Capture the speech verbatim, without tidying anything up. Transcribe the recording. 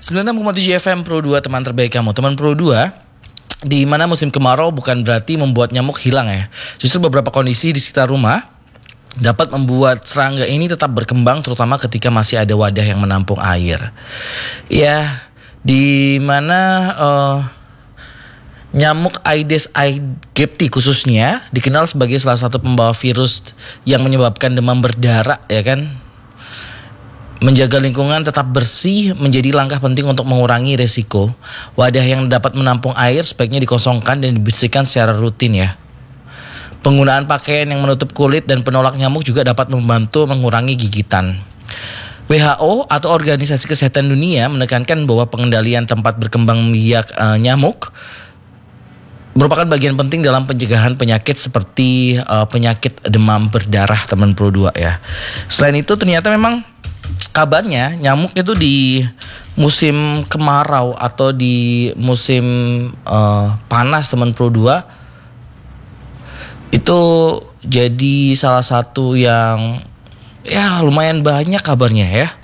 sembilan puluh enam koma tujuh F M Pro dua, teman terbaik kamu. Teman Pro dua, di mana musim kemarau bukan berarti membuat nyamuk hilang ya. Justru beberapa kondisi di sekitar rumah dapat membuat serangga ini tetap berkembang, terutama ketika masih ada wadah yang menampung air. Ya, di mana uh, nyamuk Aedes aegypti khususnya dikenal sebagai salah satu pembawa virus yang menyebabkan demam berdarah, ya kan? Menjaga lingkungan tetap bersih menjadi langkah penting untuk mengurangi resiko. Wadah yang dapat menampung air sebaiknya dikosongkan dan dibersihkan secara rutin ya. Penggunaan pakaian yang menutup kulit dan penolak nyamuk juga dapat membantu mengurangi gigitan. W H O atau Organisasi Kesehatan Dunia menekankan bahwa pengendalian tempat berkembang biak uh, nyamuk merupakan bagian penting dalam pencegahan penyakit seperti uh, penyakit demam berdarah, teman Pro dua ya. Selain itu ternyata memang kabarnya nyamuk itu di musim kemarau atau di musim uh, panas, teman Pro dua, itu jadi salah satu yang ya lumayan banyak kabarnya ya.